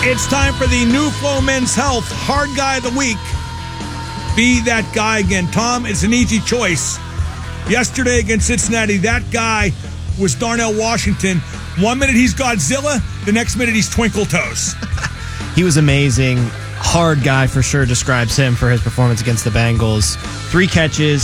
It's time for the New Flow Men's Health Hard Guy of the Week. Be that guy again. Tom, it's an easy choice. Yesterday against Cincinnati, that guy was Darnell Washington. 1 minute he's Godzilla, the next minute he's Twinkle Toes. He was amazing. Hard guy for sure describes him for his performance against the Bengals. 3 catches,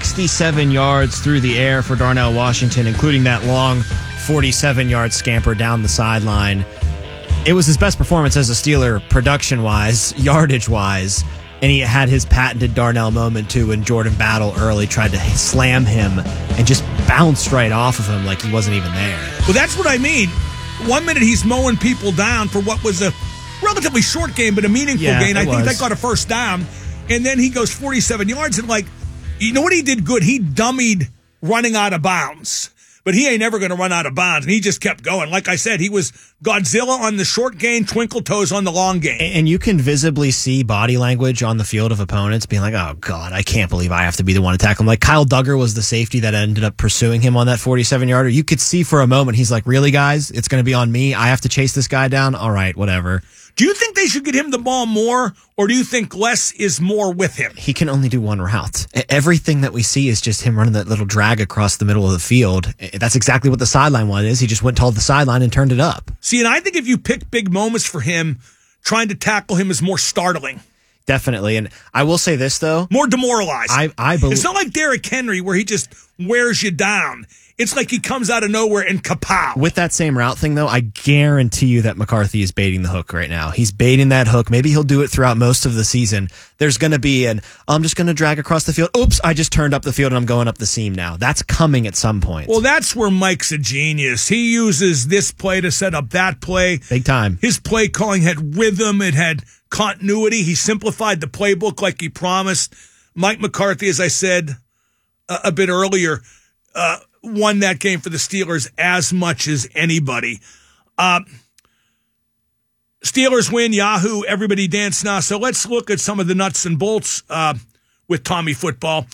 67 yards through the air for Darnell Washington, including that long 47-yard scamper down the sideline. It was his best performance as a Steeler production-wise, yardage-wise, and he had his patented Darnell moment, too, when Jordan Battle early tried to slam him and just bounced right off of him like he wasn't even there. Well, that's what I mean. 1 minute he's mowing people down for what was a relatively short game, but a meaningful game. I think that got a first down. And then he goes 47 yards, and you know what he did good? He dummied running out of bounds. But he ain't ever going to run out of bounds, and he just kept going. Like I said, he was Godzilla on the short game, Twinkle Toes on the long game. And you can visibly see body language on the field of opponents being like, oh, God, I can't believe I have to be the one to tackle him. Like Kyle Duggar was the safety that ended up pursuing him on that 47-yarder. You could see for a moment, he's like, really, guys? It's going to be on me? I have to chase this guy down? All right, whatever. Do you think they should get him the ball more, or do you think less is more with him? He can only do one route. Everything that we see is just him running that little drag across the middle of the field. That's exactly what the sideline one is. He just went toward the sideline and turned it up. See, and I think if you pick big moments for him, trying to tackle him is more startling. Definitely. And I will say this, though. More demoralizing. I believe. It's not like Derrick Henry where he just wears you down. It's like he comes out of nowhere and kapow. With that same route thing, though, I guarantee you that McCarthy is baiting the hook right now. He's baiting that hook. Maybe he'll do it throughout most of the season. There's going to be I'm just going to drag across the field. Oops, I just turned up the field and I'm going up the seam now. That's coming at some point. Well, that's where Mike's a genius. He uses this play to set up that play. Big time. His play calling had rhythm. It had continuity. He simplified the playbook like he promised. Mike McCarthy, as I said a bit earlier, won that game for the Steelers as much as anybody. Steelers win, Yahoo, everybody dance now. So let's look at some of the nuts and bolts with Tommy football.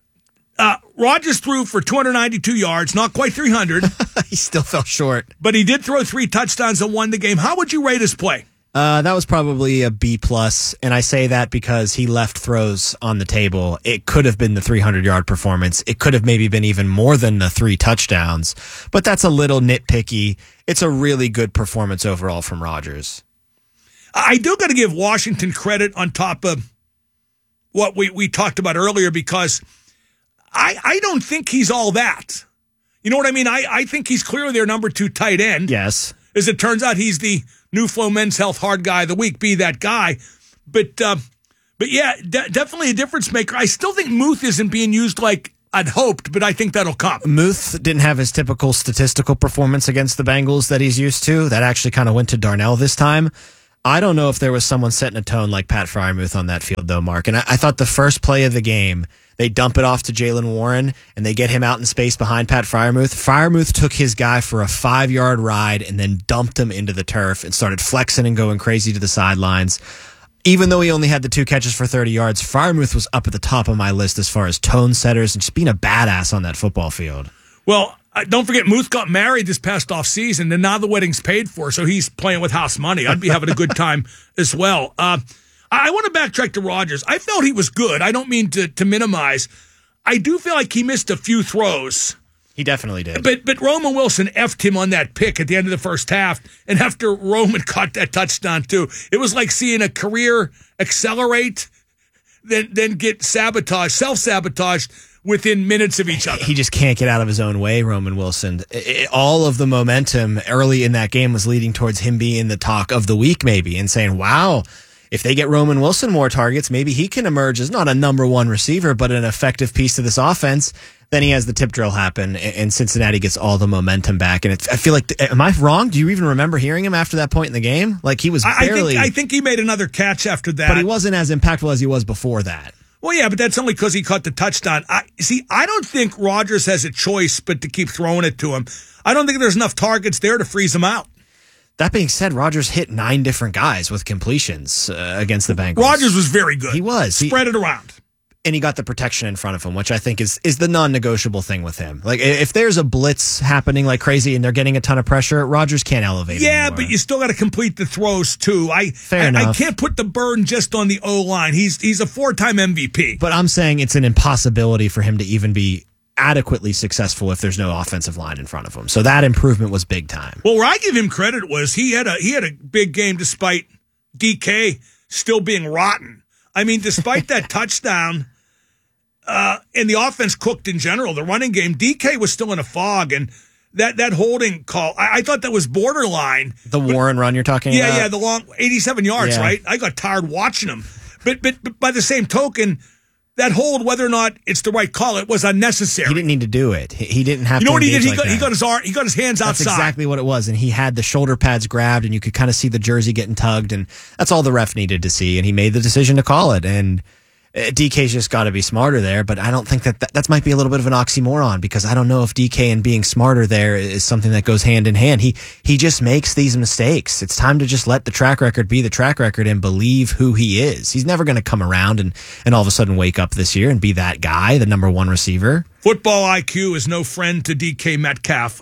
Rodgers threw for 292 yards, not quite 300. He still fell short. But he did throw 3 touchdowns and won the game. How would you rate his play? That was probably a B+, and I say that because he left throws on the table. It could have been the 300-yard performance. It could have maybe been even more than the 3 touchdowns, but that's a little nitpicky. It's a really good performance overall from Rodgers. I do got to give Washington credit on top of what we talked about earlier, because I don't think he's all that. You know what I mean? I think he's clearly their number 2 tight end. Yes. As it turns out, he's the New Flow Men's Health Hard Guy of the Week. Be that guy. But yeah, definitely a difference maker. I still think Muth isn't being used like I'd hoped, but I think that'll come. Muth didn't have his typical statistical performance against the Bengals that he's used to. That actually kind of went to Darnell this time. I don't know if there was someone setting a tone like Pat Freiermuth on that field, though, Mark. And I thought the first play of the game, they dump it off to Jaylen Warren, and they get him out in space behind Pat Freiermuth. Freiermuth took his guy for a 5-yard ride and then dumped him into the turf and started flexing and going crazy to the sidelines. Even though he only had the 2 catches for 30 yards, Freiermuth was up at the top of my list as far as tone setters and just being a badass on that football field. Well, don't forget, Muth got married this past off season, and now the wedding's paid for, so he's playing with house money. I'd be having a good time as well. I want to backtrack to Rodgers. I felt he was good. I don't mean to minimize. I do feel like he missed a few throws. He definitely did. But Roman Wilson effed him on that pick at the end of the first half, and after Roman caught that touchdown too, it was like seeing a career accelerate, then get self-sabotaged within minutes of each other. He just can't get out of his own way, Roman Wilson. All of the momentum early in that game was leading towards him being the talk of the week maybe, and saying, wow, if they get Roman Wilson more targets, maybe he can emerge as not a number 1 receiver, but an effective piece to this offense. Then he has the tip drill happen, and Cincinnati gets all the momentum back. And I feel like, am I wrong? Do you even remember hearing him after that point in the game? Like he was barely... I think he made another catch after that. But he wasn't as impactful as he was before that. Well, yeah, but that's only because he caught the touchdown. I don't think Rodgers has a choice but to keep throwing it to him. I don't think there's enough targets there to freeze him out. That being said, Rodgers hit 9 different guys with completions against the Bengals. Rodgers was very good. He was. Spread it around. and he got the protection in front of him, which I think is the non-negotiable thing with him. Like, if there's a blitz happening like crazy and they're getting a ton of pressure, Rodgers can't elevate anymore. But you still got to complete the throws, too. Fair enough. I can't put the burden just on the O-line. He's a 4-time MVP. But I'm saying it's an impossibility for him to even be adequately successful if there's no offensive line in front of him. So that improvement was big time. Well, where I give him credit was he had a big game despite DK still being rotten. I mean, despite that touchdown, and the offense cooked in general, the running game, DK was still in a fog, and that holding call, I thought that was borderline. The Warren run you're talking about? Yeah, the long 87 yards, right? I got tired watching him. But by the same token, that hold, whether or not it's the right call, it was unnecessary. He didn't need to do it. He didn't have to. You know what he did? He got his hands outside. That's exactly what it was. And he had the shoulder pads grabbed, and you could kind of see the jersey getting tugged, and that's all the ref needed to see. And he made the decision to call it. And DK's just got to be smarter there, but I don't think that might be a little bit of an oxymoron, because I don't know if DK and being smarter there is something that goes hand in hand. He just makes these mistakes. It's time to just let the track record be the track record and believe who he is. He's never going to come around and all of a sudden wake up this year and be that guy, the number one receiver. Football IQ is no friend to DK Metcalf.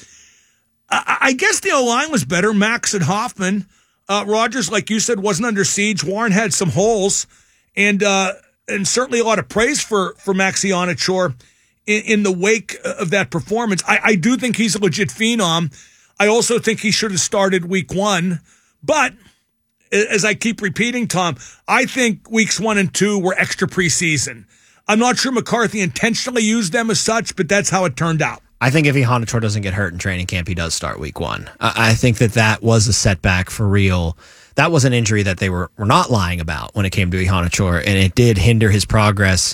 I guess the O-line was better. Max and Hoffman. Rodgers, like you said, wasn't under siege. Warren had some holes. And certainly a lot of praise for Maxi Onachor in the wake of that performance. I do think he's a legit phenom. I also think he should have started week 1. But, as I keep repeating, Tom, I think weeks 1 and 2 were extra preseason. I'm not sure McCarthy intentionally used them as such, but that's how it turned out. I think if Onachor doesn't get hurt in training camp, he does start week 1. I think that was a setback for real. That was an injury that they were not lying about when it came to Onachor, and it did hinder his progress.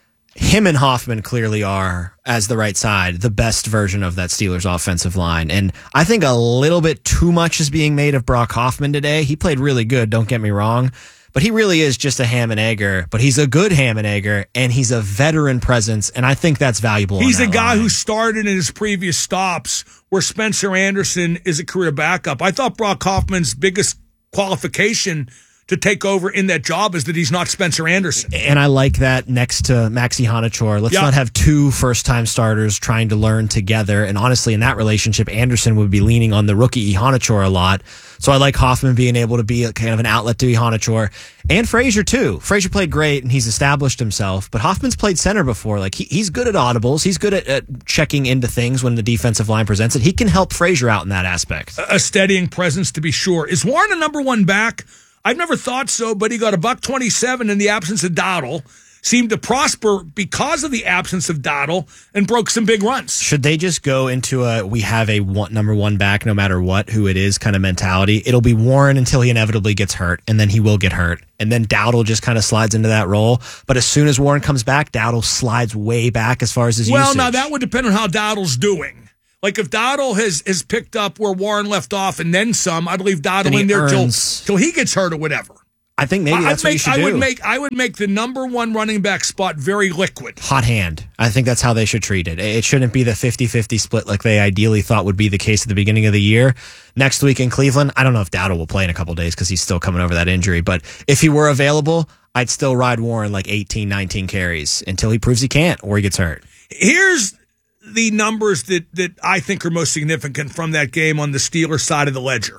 Him and Hoffman clearly are, as the right side, the best version of that Steelers offensive line. And I think a little bit too much is being made of Brock Hoffman today. He played really good, don't get me wrong, but he really is just a ham and egger. But he's a good ham and egger, and he's a veteran presence, and I think that's valuable. He's a guy who started in his previous stops where Spencer Anderson is a career backup. I thought Brock Hoffman's biggest qualification to take over in that job is that he's not Spencer Anderson. And I like that next to Maxi Onachor. Let's not have two first-time starters trying to learn together. And honestly, in that relationship, Anderson would be leaning on the rookie Onachor a lot. So I like Hoffman being able to be kind of an outlet to Onachor. And Frazier, too. Frazier played great, and he's established himself. But Hoffman's played center before. Like he's good at audibles. He's good at checking into things when the defensive line presents it. He can help Frazier out in that aspect. A steadying presence, to be sure. Is Warren a number one back? I've never thought so, but he got $127 in the absence of Dowdle. Seemed to prosper because of the absence of Dowdle and broke some big runs. Should they just go into we have a number one back no matter what, who it is kind of mentality? It'll be Warren until he inevitably gets hurt, and then he will get hurt. And then Dowdle just kind of slides into that role. But as soon as Warren comes back, Dowdle slides way back as far as his usage. Well, now that would depend on how Dowdle's doing. Like if Dowdle has picked up where Warren left off and then some, I'd leave Dowdle in there till he gets hurt or whatever. I think maybe that's what you should do. I would make the number one running back spot very liquid. Hot hand. I think that's how they should treat it. It shouldn't be the 50-50 split like they ideally thought would be the case at the beginning of the year. Next week in Cleveland, I don't know if Dowdle will play in a couple days because he's still coming over that injury. But if he were available, I'd still ride Warren like 18, 19 carries until he proves he can't or he gets hurt. Here's the numbers that I think are most significant from that game on the Steelers side of the ledger.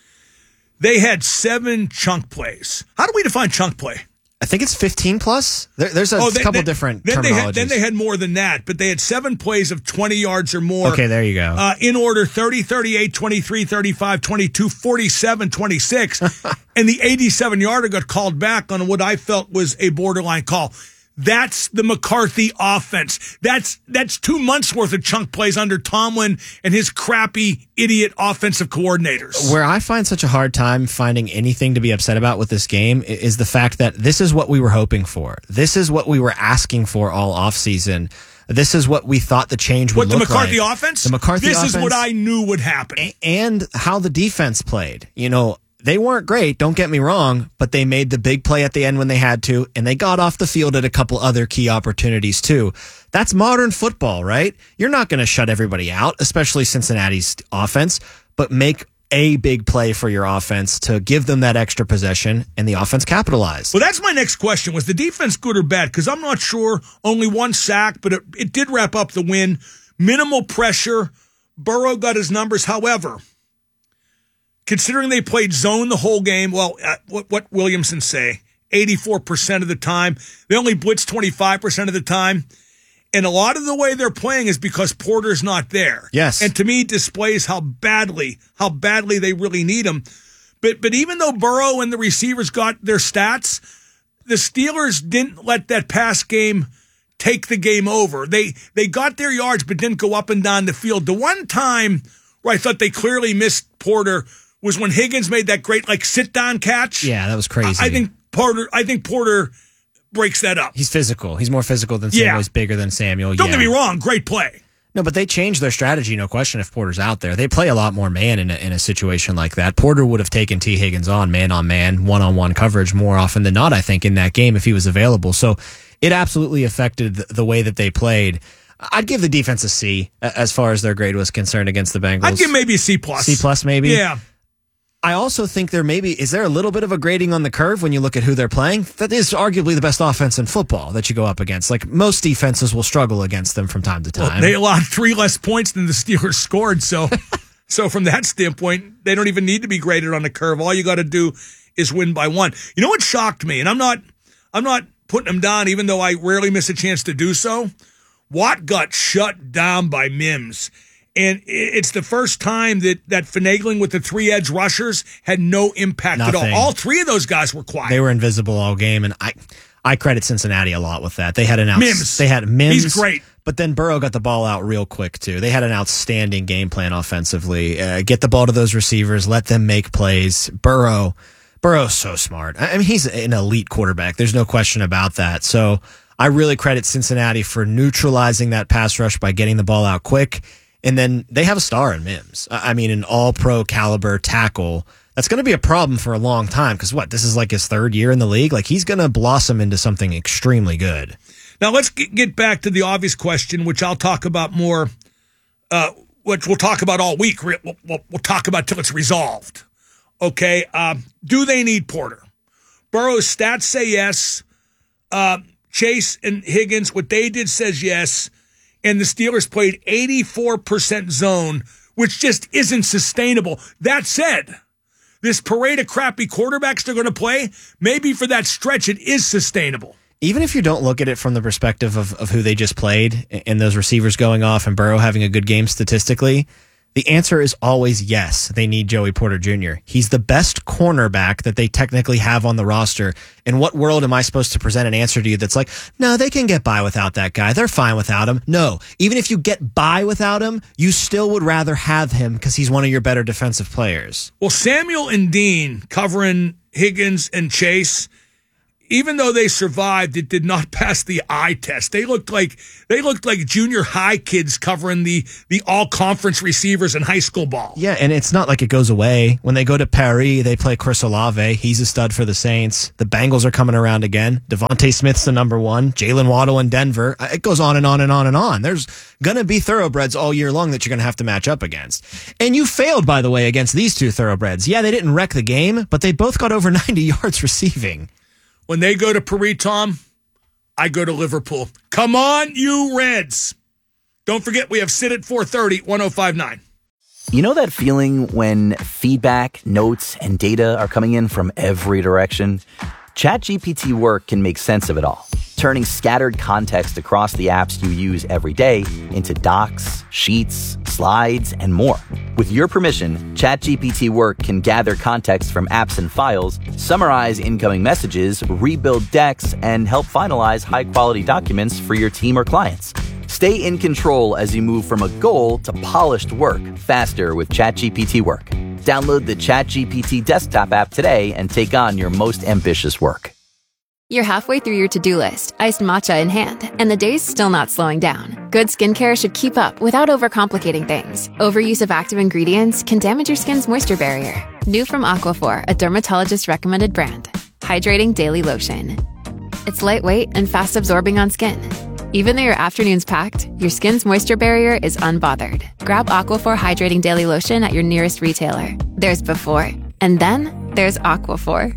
They had 7 chunk plays. How do we define chunk play? I think it's 15 plus. There's a couple different terminologies. Then they had more than that, but they had 7 plays of 20 yards or more. Okay, there you go. In order, 30, 38, 23, 35, 22, 47, 26. And the 87-yarder got called back on what I felt was a borderline call. That's the McCarthy offense. That's 2 months worth of chunk plays under Tomlin and his crappy idiot offensive coordinators. Where I find such a hard time finding anything to be upset about with this game is the fact that this is what we were hoping for. This is what we were asking for all offseason. This is what we thought the change would look like. What, the McCarthy offense? The McCarthy offense. This is what I knew would happen. And how the defense played. You know, they weren't great, don't get me wrong, but they made the big play at the end when they had to, and they got off the field at a couple other key opportunities too. That's modern football, right? You're not going to shut everybody out, especially Cincinnati's offense, but make a big play for your offense to give them that extra possession, and the offense capitalized. Well, that's my next question. Was the defense good or bad? Because I'm not sure. Only one sack, but it did wrap up the win. Minimal pressure. Burrow got his numbers. However, considering they played zone the whole game, well, what Williamson say? 84% of the time. They only blitz 25% of the time. And a lot of the way they're playing is because Porter's not there. Yes. And to me, displays how badly they really need him. But even though Burrow and the receivers got their stats, the Steelers didn't let that pass game take the game over. They got their yards, but didn't go up and down the field. The one time where I thought they clearly missed Porter was when Higgins made that great sit-down catch. Yeah, that was crazy. I think Porter breaks that up. He's physical. He's more physical than Samuel. He's bigger than Samuel. Don't get me wrong. Great play. No, but they changed their strategy, no question, if Porter's out there. They play a lot more man in a situation like that. Porter would have taken T. Higgins on, man-on-man, one-on-one coverage more often than not, I think, in that game if he was available. So it absolutely affected the way that they played. I'd give the defense a C as far as their grade was concerned against the Bengals. I'd give maybe a C+. C+, maybe? Yeah. I also think is there a little bit of a grading on the curve when you look at who they're playing? That is arguably the best offense in football that you go up against. Like, most defenses will struggle against them from time to time. Well, they allowed 3 less points than the Steelers scored, so from that standpoint, they don't even need to be graded on the curve. All you got to do is win by 1. You know what shocked me, and I'm not putting them down, even though I rarely miss a chance to do so. Watt got shut down by Mims. And it's the first time that finagling with the 3 edge rushers had no impact at all. All 3 of those guys were quiet. They were invisible all game, and I credit Cincinnati a lot with that. They had Mims. They had Mims. He's great. But then Burrow got the ball out real quick, too. They had an outstanding game plan offensively. Get the ball to those receivers. Let them make plays. Burrow's so smart. I mean, he's an elite quarterback. There's no question about that. So I really credit Cincinnati for neutralizing that pass rush by getting the ball out quick. And then they have a star in Mims. I mean, an all-pro caliber tackle. That's going to be a problem for a long time because, this is like his 3rd year in the league? Like, he's going to blossom into something extremely good. Now, let's get back to the obvious question, which I'll talk about more, which we'll talk about all week. We'll talk about till it's resolved. Okay? Do they need Porter? Burrow's stats say yes. Chase and Higgins, what they did says yes. And the Steelers played 84% zone, which just isn't sustainable. That said, this parade of crappy quarterbacks they're going to play, maybe for that stretch it is sustainable. Even if you don't look at it from the perspective of who they just played and those receivers going off and Burrow having a good game statistically, the answer is always yes. They need Joey Porter Jr. He's the best cornerback that they technically have on the roster. In what world am I supposed to present an answer to you that's like, no, they can get by without that guy. They're fine without him. No, even if you get by without him, you still would rather have him because he's one of your better defensive players. Well, Samuel and Dean covering Higgins and Chase, even though they survived, it did not pass the eye test. They looked like junior high kids covering the all-conference receivers in high school ball. Yeah, and it's not like it goes away. When they go to Paris, they play Chris Olave. He's a stud for the Saints. The Bengals are coming around again. Devontae Smith's the number 1. Jalen Waddle in Denver. It goes on and on and on and on. There's going to be thoroughbreds all year long that you're going to have to match up against. And you failed, by the way, against these 2 thoroughbreds. Yeah, they didn't wreck the game, but they both got over 90 yards receiving. When they go to Paris, Tom, I go to Liverpool. Come on, you Reds. Don't forget, we have Sid at 4:30, 105.9. You know that feeling when feedback, notes, and data are coming in from every direction? ChatGPT Work can make sense of it all, turning scattered context across the apps you use every day into docs, sheets, slides, and more. With your permission, ChatGPT Work can gather context from apps and files, summarize incoming messages, rebuild decks, and help finalize high-quality documents for your team or clients. Stay in control as you move from a goal to polished work faster with ChatGPT Work. Download the ChatGPT desktop app today and take on your most ambitious work. You're halfway through your to-do list, iced matcha in hand, and the day's still not slowing down. Good skincare should keep up without overcomplicating things. Overuse of active ingredients can damage your skin's moisture barrier. New from Aquaphor, a dermatologist-recommended brand. Hydrating daily lotion. It's lightweight and fast-absorbing on skin. Even though your afternoon's packed, your skin's moisture barrier is unbothered. Grab Aquaphor Hydrating Daily Lotion at your nearest retailer. There's before, and then there's Aquaphor.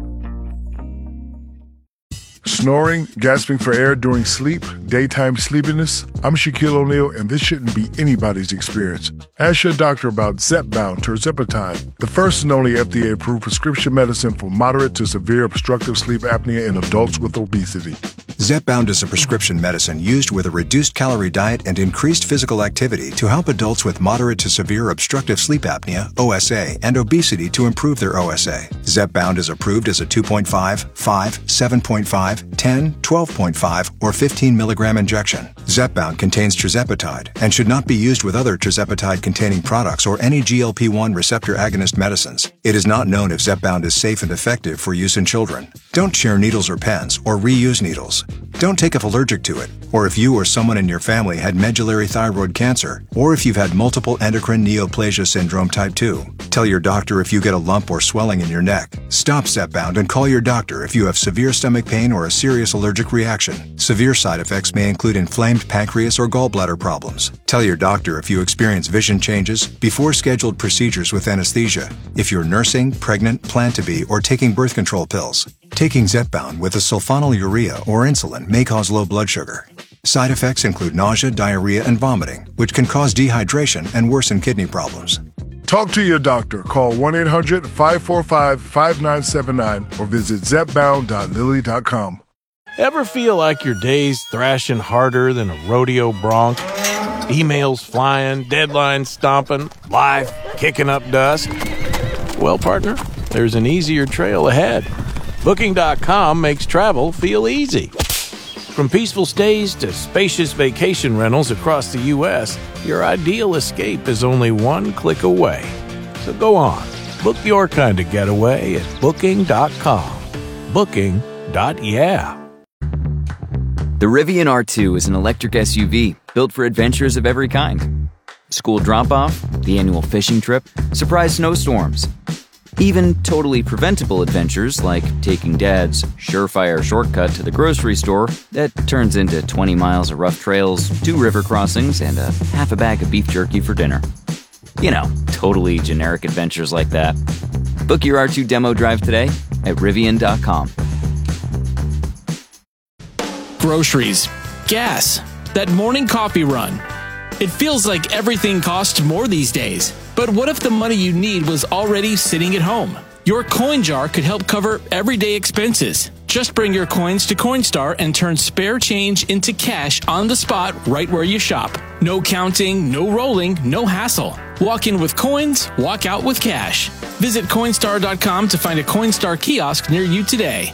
Snoring, gasping for air during sleep, daytime sleepiness? I'm Shaquille O'Neal, and this shouldn't be anybody's experience. Ask your doctor about Zepbound tirzepatide, the first and only FDA-approved prescription medicine for moderate to severe obstructive sleep apnea in adults with obesity. Zepbound is a prescription medicine used with a reduced calorie diet and increased physical activity to help adults with moderate to severe obstructive sleep apnea, OSA, and obesity to improve their OSA. Zepbound is approved as a 2.5, 5, 7.5, 10, 12.5, or 15 milligram injection. Zepbound contains tirzepatide and should not be used with other tirzepatide-containing products or any GLP-1 receptor agonist medicines. It is not known if Zepbound is safe and effective for use in children. Don't share needles or pens or reuse needles. Don't take if allergic to it, or if you or someone in your family had medullary thyroid cancer, or if you've had multiple endocrine neoplasia syndrome type 2. Tell your doctor if you get a lump or swelling in your neck. Stop Zepbound and call your doctor if you have severe stomach pain or a serious allergic reaction. Severe side effects may include inflamed pancreas or gallbladder problems. Tell your doctor if you experience vision changes before scheduled procedures with anesthesia, if you're nursing, pregnant, plan to be, or taking birth control pills. Taking Zepbound with a sulfonylurea or insulin may cause low blood sugar. Side effects include nausea, diarrhea, and vomiting, which can cause dehydration and worsen kidney problems. Talk to your doctor. Call 1-800-545-5979 or visit zepbound.lilly.com. Ever feel like your day's thrashing harder than a rodeo bronc? Emails flying, deadlines stomping, life kicking up dust? Well, partner, there's an easier trail ahead. Booking.com makes travel feel easy. From peaceful stays to spacious vacation rentals across the U.S., your ideal escape is only one click away. So go on, book your kind of getaway at Booking.com. Booking.yeah. The Rivian R2 is an electric SUV built for adventures of every kind. School drop-off, the annual fishing trip, surprise snowstorms. Even totally preventable adventures like taking Dad's surefire shortcut to the grocery store that turns into 20 miles of rough trails, 2 river crossings, and a half a bag of beef jerky for dinner. You know, totally generic adventures like that. Book your R2 demo drive today at Rivian.com. Groceries, gas, that morning coffee run. It feels like everything costs more these days. But what if the money you need was already sitting at home? Your coin jar could help cover everyday expenses. Just bring your coins to Coinstar and turn spare change into cash on the spot right where you shop. No counting, no rolling, no hassle. Walk in with coins, walk out with cash. Visit Coinstar.com to find a Coinstar kiosk near you today.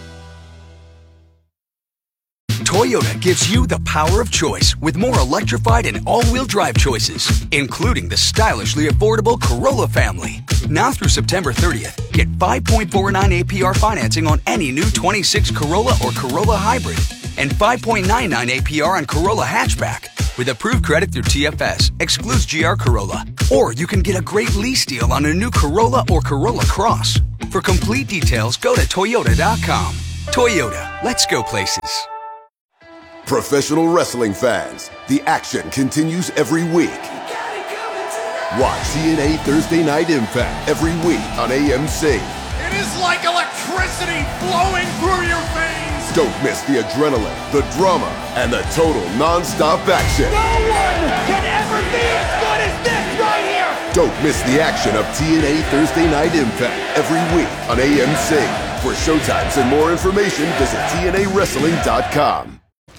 Toyota gives you the power of choice with more electrified and all-wheel drive choices, including the stylishly affordable Corolla family. Now through September 30th, get 5.49 APR financing on any new 26 Corolla or Corolla Hybrid and 5.99 APR on Corolla Hatchback. With approved credit through TFS, excludes GR Corolla. Or you can get a great lease deal on a new Corolla or Corolla Cross. For complete details, go to Toyota.com. Toyota, let's go places. Professional wrestling fans, the action continues every week. Watch TNA Thursday Night Impact every week on AMC. It is like electricity flowing through your veins. Don't miss the adrenaline, the drama, and the total non-stop action. No one can ever be as good as this right here. Don't miss the action of TNA Thursday Night Impact every week on AMC. For showtimes and more information, visit TNAWrestling.com.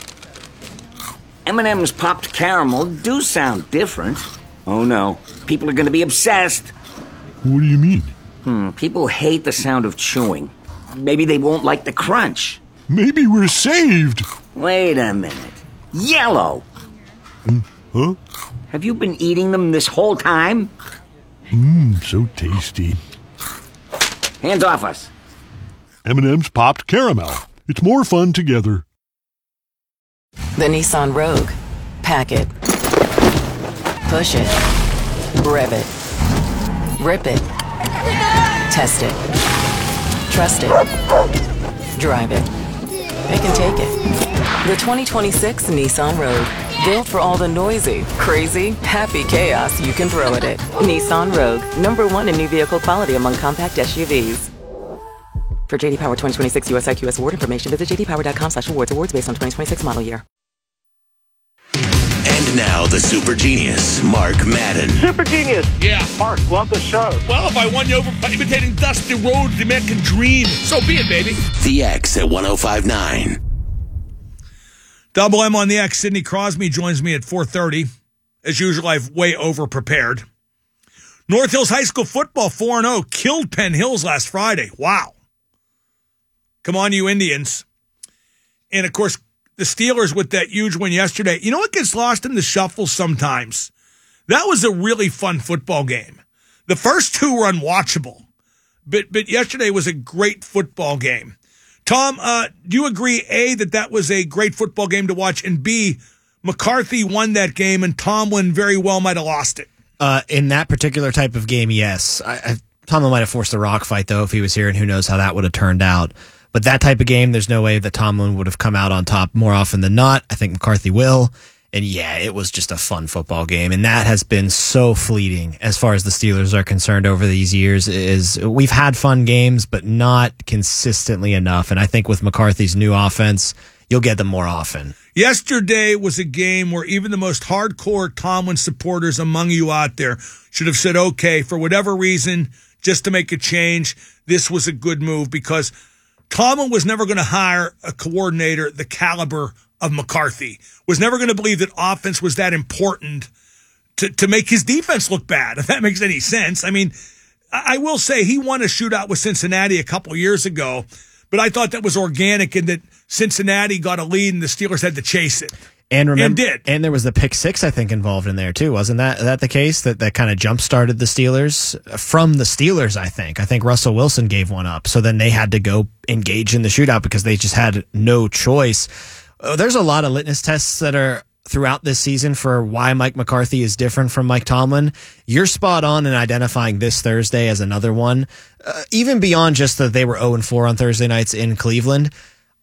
M&M's popped caramel do sound different. Oh no, people are going to be obsessed. What do you mean? People hate the sound of chewing. Maybe they won't like the crunch. Maybe we're saved. Wait a minute. Yellow! Huh? Have you been eating them this whole time? So tasty. Hands off us. M&M's popped caramel. It's more fun together. The Nissan Rogue. Pack it. Push it. Rev it. Rip it. Test it. Trust it. Drive it. They can take it. The 2026 Nissan Rogue. Built for all the noisy, crazy, happy chaos you can throw at it. Nissan Rogue. #1 in new vehicle quality among compact SUVs. For JD Power 2026 US IQS award information, visit jdpower.com/awards. Awards based on 2026 model year. And now the super genius, Mark Madden. Super genius. Yeah. Mark, love the show. Well, if I won you over by imitating Dusty Rhodes, the American Dream, so be it, baby. The X at 105.9. Double M on the X. Sidney Crosby joins me at 4:30. As usual, I've way over-prepared. North Hills High School football 4-0 killed Penn Hills last Friday. Wow. Come on, you Indians. And, of course, the Steelers with that huge win yesterday. You know what gets lost in the shuffle sometimes? That was a really fun football game. The first two were unwatchable, but yesterday was a great football game. Tom, do you agree, A, that was a great football game to watch, and B, McCarthy won that game and Tomlin very well might have lost it? In that particular type of game, yes. Tomlin might have forced a rock fight, though, if he was here, and who knows how that would have turned out. But that type of game, there's no way that Tomlin would have come out on top more often than not. I think McCarthy will. And yeah, it was just a fun football game. And that has been so fleeting as far as the Steelers are concerned over these years. We've had fun games, but not consistently enough. And I think with McCarthy's new offense, you'll get them more often. Yesterday was a game where even the most hardcore Tomlin supporters among you out there should have said, okay, for whatever reason, just to make a change, this was a good move, because Tomlin was never going to hire a coordinator the caliber of McCarthy, was never going to believe that offense was that important to make his defense look bad, if that makes any sense. I mean, I will say he won a shootout with Cincinnati a couple years ago, but I thought that was organic in that Cincinnati got a lead and the Steelers had to chase it. And did. And there was the pick six, I think, involved in there too. Wasn't that the case? That kind of jump-started the Steelers? From the Steelers, I think. I think Russell Wilson gave one up. So then they had to go engage in the shootout because they just had no choice. There's a lot of litmus tests that are throughout this season for why Mike McCarthy is different from Mike Tomlin. You're spot on in identifying this Thursday as another one. Even beyond just that they were 0-4 on Thursday nights in Cleveland,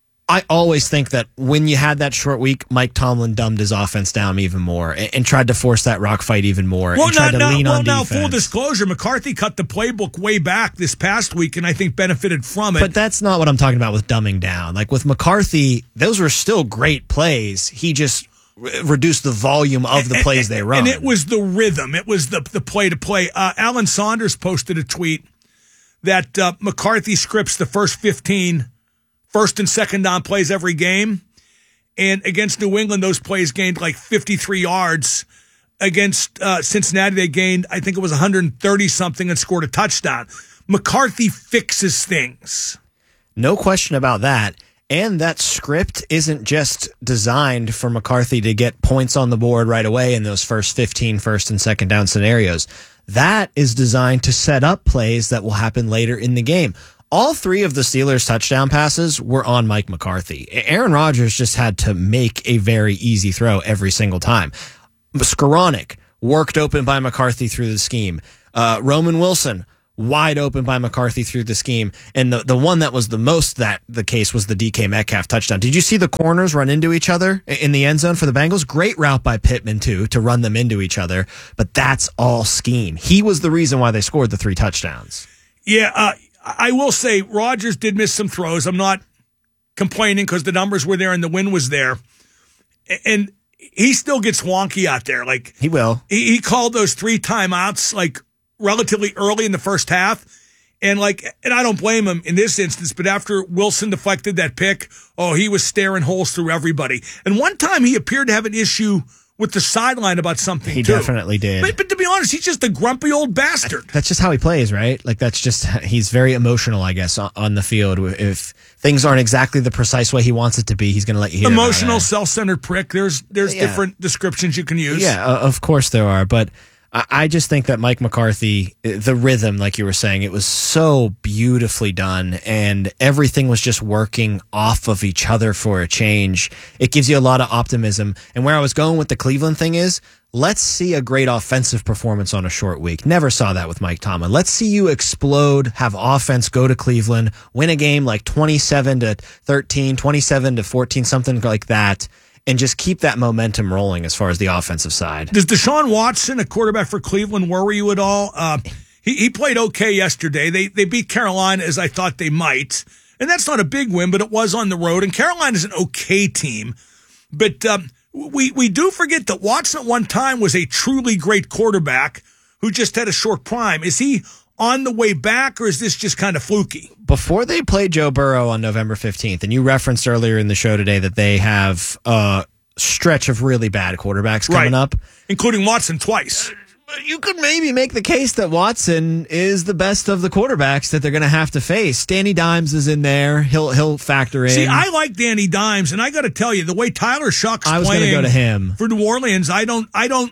I always think that when you had that short week, Mike Tomlin dumbed his offense down even more and tried to force that rock fight even more. Well, and tried to lean on defense. Full disclosure, McCarthy cut the playbook way back this past week and I think benefited from it. But that's not what I'm talking about with dumbing down. Like with McCarthy, those were still great plays. He just reduced the volume of the plays they run. And it was the rhythm. It was the play-to-play. Alan Saunders posted a tweet that McCarthy scripts the first 15 first and second down plays every game. And against New England, those plays gained like 53 yards. Against Cincinnati, they gained, I think it was 130-something and scored a touchdown. McCarthy fixes things. No question about that. And that script isn't just designed for McCarthy to get points on the board right away in those first 15 first and second down scenarios. That is designed to set up plays that will happen later in the game. All three of the Steelers' touchdown passes were on Mike McCarthy. Aaron Rodgers just had to make a very easy throw every single time. Skoranek worked open by McCarthy through the scheme. Roman Wilson wide open by McCarthy through the scheme. And the one that was the most that the case was the DK Metcalf touchdown. Did you see the corners run into each other in the end zone for the Bengals? Great route by Pittman, too, to run them into each other. But that's all scheme. He was the reason why they scored the 3 touchdowns. Yeah, I will say Rodgers did miss some throws. I'm not complaining because the numbers were there and the win was there. And he still gets wonky out there. Like he will. He called those 3 timeouts like relatively early in the first half. And I don't blame him in this instance, but after Wilson deflected that pick, he was staring holes through everybody. And one time he appeared to have an issue with the sideline about something, He definitely did. But to be honest, he's just a grumpy old bastard. That's just how he plays, right? Like, he's very emotional, I guess, on the field. If things aren't exactly the precise way he wants it to be, he's going to let you hear emotional, self-centered prick. There's different descriptions you can use. Yeah, of course there are. But I just think that Mike McCarthy, the rhythm, like you were saying, it was so beautifully done, and everything was just working off of each other for a change. It gives you a lot of optimism. And where I was going with the Cleveland thing is, let's see a great offensive performance on a short week. Never saw that with Mike Tomlin. Let's see you explode, have offense go to Cleveland, win a game like 27-13, 27-14, something like that, and just keep that momentum rolling as far as the offensive side. Does Deshaun Watson, a quarterback for Cleveland, worry you at all? He played okay yesterday. They beat Carolina as I thought they might. And that's not a big win, but it was on the road. And Carolina's an okay team. But we do forget that Watson at one time was a truly great quarterback who just had a short prime. Is he on the way back, or is this just kind of fluky? Before they played Joe Burrow on November 15th, and you referenced earlier in the show today that they have a stretch of really bad quarterbacks coming up. Including Watson twice. You could maybe make the case that Watson is the best of the quarterbacks that they're going to have to face. Danny Dimes is in there. He'll factor in. See, I like Danny Dimes, and I got to tell you, the way Tyler Shuck's I was going to go to him for New Orleans, I don't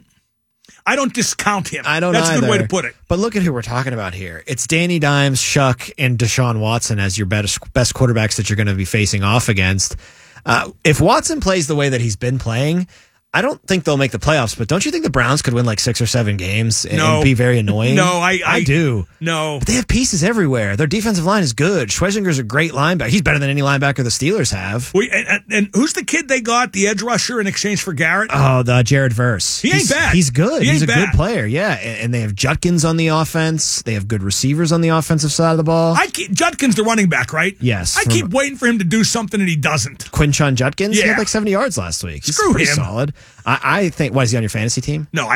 discount him. I don't That's either. a good way to put it. But look at who we're talking about here. It's Danny Dimes, Shuck, and Deshaun Watson as your best quarterbacks that you're going to be facing off against. If Watson plays the way that he's been playing, I don't think they'll make the playoffs, but don't you think the Browns could win like 6 or 7 games and be very annoying? No, I do. No. But they have pieces everywhere. Their defensive line is good. Schwezinger's a great linebacker. He's better than any linebacker the Steelers have. And who's the kid they got, the edge rusher, in exchange for Garrett? Oh, the Jared Verse. He ain't bad. He's good. He's a good player, yeah. And they have Judkins on the offense. They have good receivers on the offensive side of the ball. Judkins the running back, right? Yes. I keep waiting for him to do something and he doesn't. Quinshon Judkins? Yeah. He had like 70 yards last week. He's Screw pretty him. solid. I think, is he on your fantasy team? No,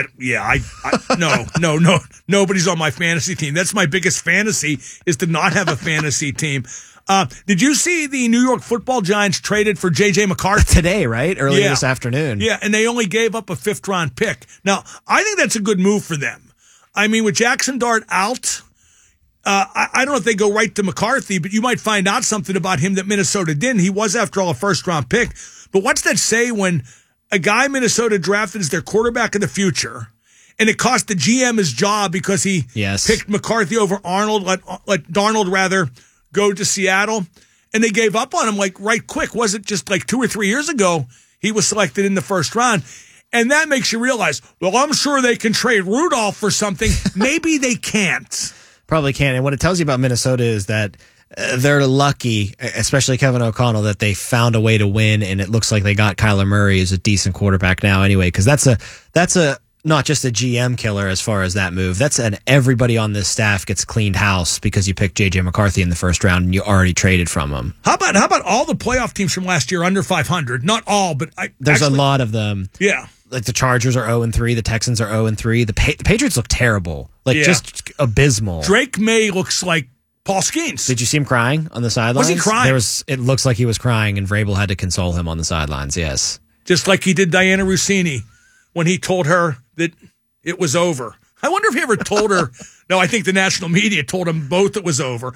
no, nobody's on my fantasy team. That's my biggest fantasy, is to not have a fantasy team. Did you see the New York Football Giants traded for J.J. McCarthy? Today, right? Earlier this afternoon. Yeah, and they only gave up a 5th-round pick. Now, I think that's a good move for them. I mean, with Jackson Dart out, I don't know if they go right to McCarthy, but you might find out something about him that Minnesota didn't. He was, after all, a 1st-round pick. But what's that say when a guy Minnesota drafted as their quarterback of the future, and it cost the GM his job because he picked McCarthy over Arnold, let Darnold rather go to Seattle, and they gave up on him like right quick. Was it just like 2 or 3 years ago he was selected in the 1st round? And that makes you realize, well, I'm sure they can trade Rudolph for something. Maybe they can't. Probably can't. And what it tells you about Minnesota is that they're lucky, especially Kevin O'Connell, that they found a way to win, and it looks like they got Kyler Murray as a decent quarterback now anyway, because that's a not just a GM killer as far as that move. That's everybody on this staff gets cleaned house because you picked J.J. McCarthy in the 1st round and you already traded from him. How about all the playoff teams from last year under 500? Not all, but there's a lot of them. Yeah. Like the Chargers are 0-3, the Texans are 0-3. The Patriots look terrible, just abysmal. Drake May looks like Paul Skeens. Did you see him crying on the sidelines? Was he crying? It looks like he was crying, and Vrabel had to console him on the sidelines, yes. Just like he did Diana Rossini when he told her that it was over. I wonder if he ever told her. No, I think the national media told them both it was over.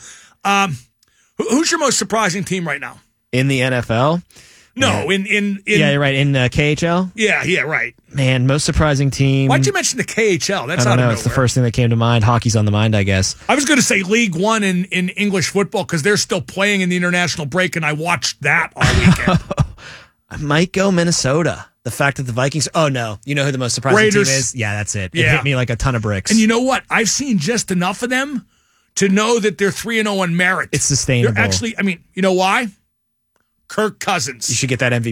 Who's your most surprising team right now? In the NFL? No, in yeah, you're right. In KHL? Yeah, right. Man, most surprising team. Why'd you mention the KHL? That's I don't know. Out of it's the first thing that came to mind. Hockey's on the mind, I guess. I was going to say League One in English football because they're still playing in the international break, and I watched that all weekend. I might go Minnesota. The fact that the Vikings. Oh no, you know who the most surprising Raiders. team is? Yeah, that's it. It hit me like a ton of bricks. And you know what? I've seen just enough of them to know that they're 3-0 on merit. It's sustainable. They're actually, you know why? Kirk Cousins. You should get that MVP.